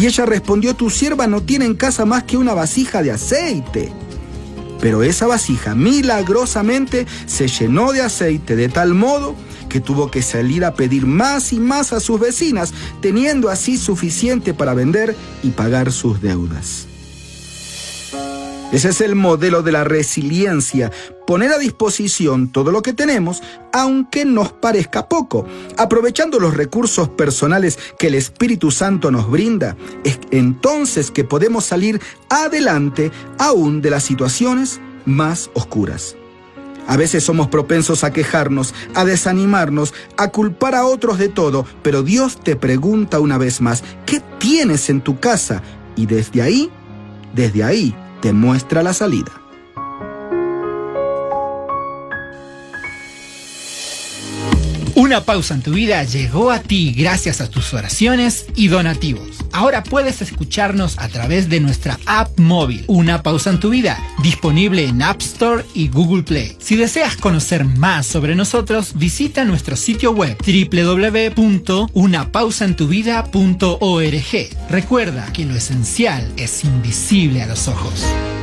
Y ella respondió: tu sierva no tiene en casa más que una vasija de aceite. Pero esa vasija milagrosamente se llenó de aceite de tal modo que tuvo que salir a pedir más y más a sus vecinas, teniendo así suficiente para vender y pagar sus deudas. Ese es el modelo de la resiliencia: poner a disposición todo lo que tenemos, aunque nos parezca poco, aprovechando los recursos personales que el Espíritu Santo nos brinda. Es entonces que podemos salir adelante aún de las situaciones más oscuras. A veces somos propensos a quejarnos, a desanimarnos, a culpar a otros de todo, pero Dios te pregunta una vez más: ¿qué tienes en tu casa? Y desde ahí te muestra la salida. Una pausa en tu vida llegó a ti gracias a tus oraciones y donativos. Ahora puedes escucharnos a través de nuestra app móvil, Una Pausa en tu Vida, disponible en App Store y Google Play. Si deseas conocer más sobre nosotros, visita nuestro sitio web www.unapausaentuvida.org. Recuerda que lo esencial es invisible a los ojos.